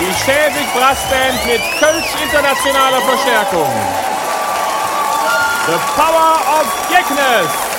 Die Schäbig Brassband mit Kölsch internationaler Verstärkung. The Power of Geknes.